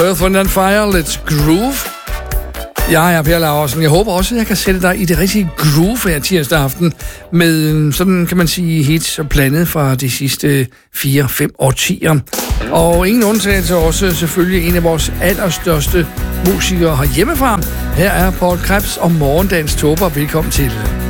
Earth, Wind & Fire, Let's Groove. Jeg er Per Laursen. Jeg håber også, at jeg kan sætte dig i det rigtige groove her tirsdag aften med, sådan kan man sige, hits og blandet fra de sidste 4-5 årtier. Og ingen undtagelse også selvfølgelig en af vores allerstørste musikere herhjemmefra. Her er Paul Krebs og Morgendagens Tåber. Velkommen til.